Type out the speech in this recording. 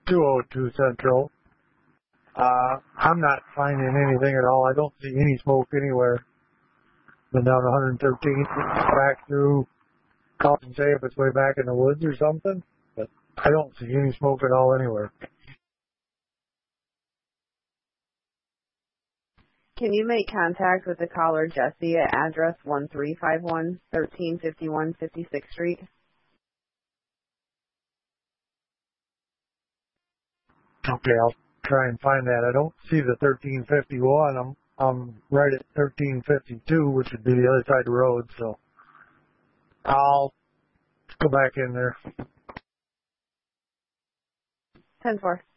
202 Central. I'm not finding anything at all. I don't see any smoke anywhere. Been down 113, back through, call and say if it's way back in the woods or something, but I don't see any smoke at all anywhere. Can you make contact with the caller Jesse at address 1351 1351 56th Street? Okay, I'll try and find that. I don't see the 1351. I'm right at 1352, which would be the other side of the road, so I'll go back in there. 10-4.